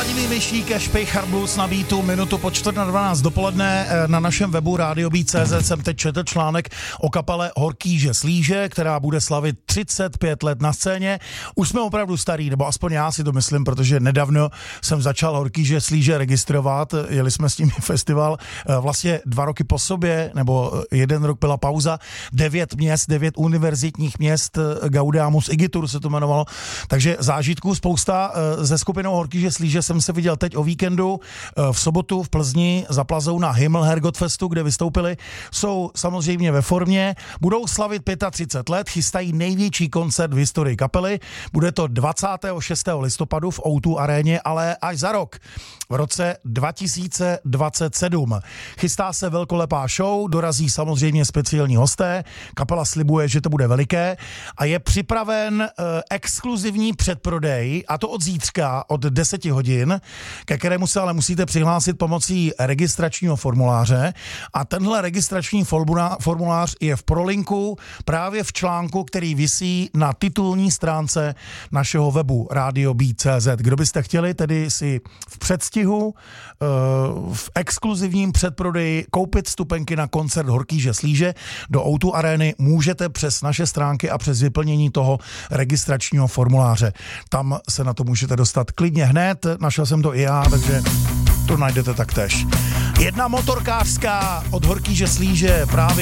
Vladimír Myšík, Špejchar Blues na beatu, minutu po 11:45 dopoledne. Na našem webu radiobeat.cz jsem teď četl článek o kapele Horkýže Slíže, která bude slavit 35 let na scéně. Už jsme opravdu starý, nebo aspoň já si to myslím, protože nedávno jsem začal Horkýže Slíže registrovat. Jeli jsme s tím festival vlastně 2 roky po sobě, nebo 1 rok byla pauza. 9 měst, 9 univerzitních měst, Gaudeamus Igitur se to jmenovalo. Takže zážitků spousta. Se skupinou Horkýže Slíže jsem se viděl teď o víkendu v sobotu v Plzni za Plazou na Himmel Hergottfestu, kde vystoupili. Jsou samozřejmě ve formě, budou slavit 35 let, chystají největší koncert v historii kapely. Bude to 26. listopadu v O2 aréně, ale až za rok, v roce 2027. Chystá se velkolepá show, dorazí samozřejmě speciální hosté, kapela slibuje, že to bude veliké a je připraven exkluzivní předprodej, a to od zítřka, od 10 hodin, ke kterému se ale musíte přihlásit pomocí registračního formuláře, a tenhle registrační formulář je v prolinku právě v článku, který visí na titulní stránce našeho webu radiobeat.cz. Kdo byste chtěli tedy si v předstihu, v exkluzivním předprodeji koupit vstupenky na koncert Horkýže Slíže do O2 arény, můžete přes naše stránky a přes vyplnění toho registračního formuláře. Tam se na to můžete dostat klidně hned, našel jsem to i já, takže to najdete taktéž. Jedna motorkářská od Horkýže Slíže právě